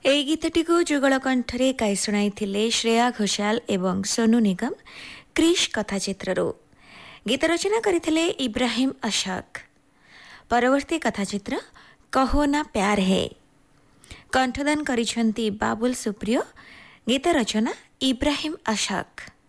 ଏହି ଗୀତଟିକୁ ଯୁଗଳ କଣ୍ଠରେ ଗାଇ ଶୁଣାଇଥିଲେ ଶ୍ରେୟା ଘୋଷାଲ ଏବଂ ସୋନୁ ନିଗମ କ୍ରିଶ୍ କଥାଚିତ୍ରରୁ। ଗୀତ ରଚନା କରିଥିଲେ ଇବ୍ରାହିମ ଅଶକ। ପରବର୍ତ୍ତୀ କଥାଚିତ୍ର କହୋ ନା ପ୍ୟାର ହେ। କଣ୍ଠଦାନ କରିଛନ୍ତି ବାବୁଲ ସୁପ୍ରିୟ। ଗୀତ ରଚନା ଇବ୍ରାହିମ ଅଶକ।